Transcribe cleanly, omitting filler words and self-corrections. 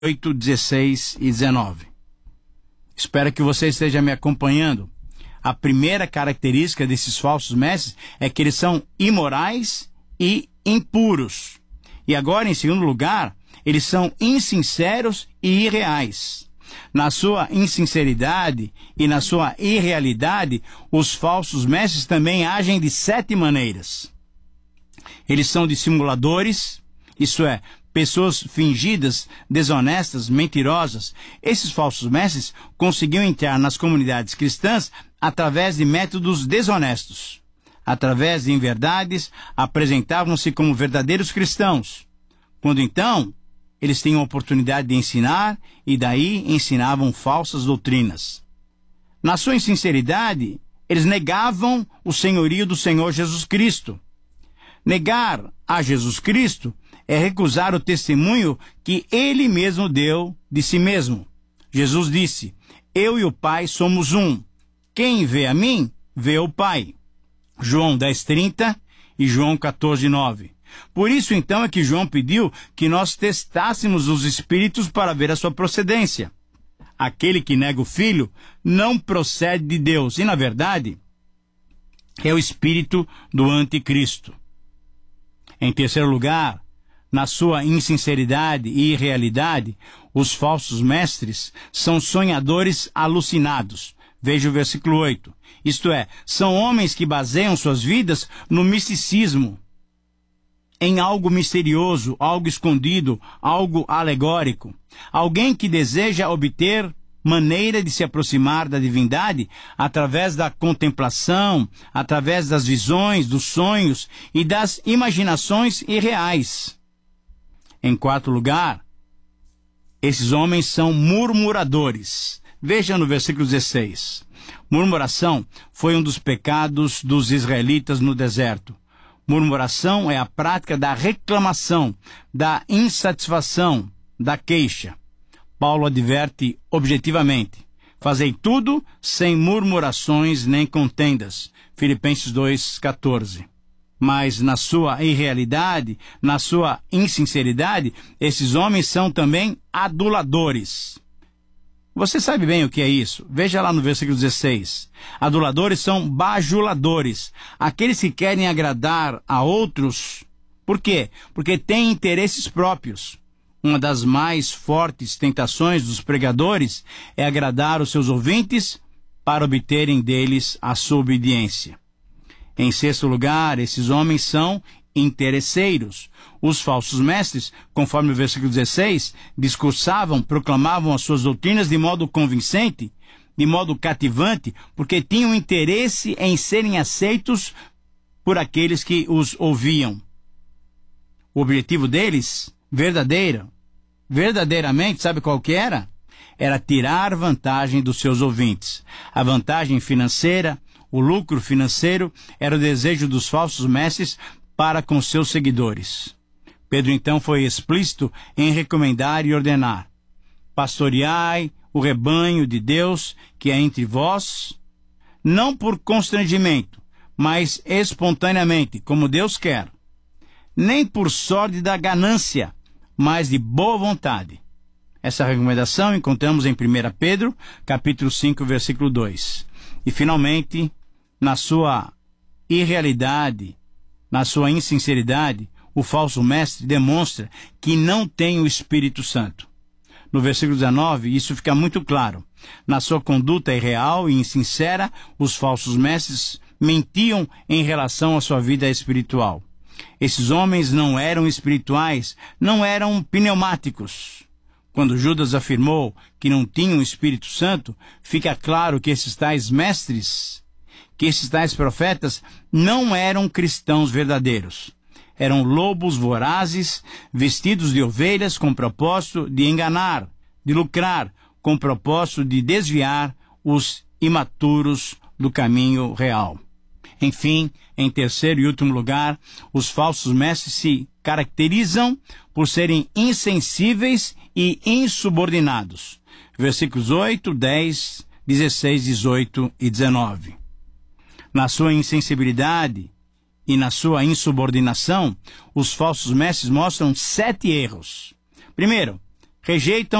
8, 16 e 19. Espero que você esteja me acompanhando. A primeira característica desses falsos mestres é que eles são imorais e impuros. E agora, em segundo lugar, eles são insinceros e irreais. Na sua insinceridade e na sua irrealidade, os falsos mestres também agem de 7 maneiras. Eles são dissimuladores, isto é, pessoas fingidas, desonestas, mentirosas. Esses falsos mestres conseguiam entrar nas comunidades cristãs através de métodos desonestos. Através de inverdades, apresentavam-se como verdadeiros cristãos. Quando então, eles tinham a oportunidade de ensinar e daí ensinavam falsas doutrinas. Na sua insinceridade, eles negavam o senhorio do Senhor Jesus Cristo. Negar a Jesus Cristo é recusar o testemunho que ele mesmo deu de si mesmo. Jesus disse: eu e o Pai somos um. Quem vê a mim, vê o Pai. João 10:30 e João 14:9. Por isso, então, é que João pediu que nós testássemos os espíritos para ver a sua procedência. Aquele que nega o Filho não procede de Deus, e, na verdade, é o espírito do anticristo. Em terceiro lugar, na sua insinceridade e irrealidade, os falsos mestres são sonhadores alucinados. Veja o versículo 8. Isto é, são homens que baseiam suas vidas no misticismo, em algo misterioso, algo escondido, algo alegórico. Alguém que deseja obter maneira de se aproximar da divindade através da contemplação, através das visões, dos sonhos e das imaginações irreais. Em quarto lugar, esses homens são murmuradores. Veja no versículo 16. Murmuração foi um dos pecados dos israelitas no deserto. Murmuração é a prática da reclamação, da insatisfação, da queixa. Paulo adverte objetivamente: fazei tudo sem murmurações nem contendas. Filipenses 2:14. Mas na sua irrealidade, na sua insinceridade, esses homens são também aduladores. Você sabe bem o que é isso? Veja lá no versículo 16. Aduladores são bajuladores, aqueles que querem agradar a outros. Por quê? Porque têm interesses próprios. Uma das mais fortes tentações dos pregadores é agradar os seus ouvintes para obterem deles a sua obediência. Em sexto lugar, esses homens são interesseiros. Os falsos mestres, conforme o versículo 16, discursavam, proclamavam as suas doutrinas de modo convincente, de modo cativante, porque tinham interesse em serem aceitos por aqueles que os ouviam. O objetivo deles, verdadeiramente, sabe qual que era? Era tirar vantagem dos seus ouvintes. A vantagem financeira, o lucro financeiro, era o desejo dos falsos mestres para com seus seguidores. Pedro então foi explícito em recomendar e ordenar: pastoreai o rebanho de Deus que é entre vós, não por constrangimento, mas espontaneamente, como Deus quer, nem por sórdida ganância, mas de boa vontade. Essa recomendação encontramos em 1 Pedro, capítulo 5, versículo 2. E finalmente, na sua irrealidade, na sua insinceridade, o falso mestre demonstra que não tem o Espírito Santo. No versículo 19, isso fica muito claro. Na sua conduta irreal e insincera, os falsos mestres mentiam em relação à sua vida espiritual. Esses homens não eram espirituais, não eram pneumáticos. Quando Judas afirmou que não tinham o Espírito Santo, fica claro que esses tais mestres, que esses tais profetas não eram cristãos verdadeiros. Eram lobos vorazes, vestidos de ovelhas com propósito de enganar, de lucrar, com propósito de desviar os imaturos do caminho real. Enfim, em terceiro e último lugar, os falsos mestres se caracterizam por serem insensíveis e insubordinados. Versículos 8, 10, 16, 18 e 19. Na sua insensibilidade e na sua insubordinação, os falsos mestres mostram 7 erros. Primeiro, rejeitam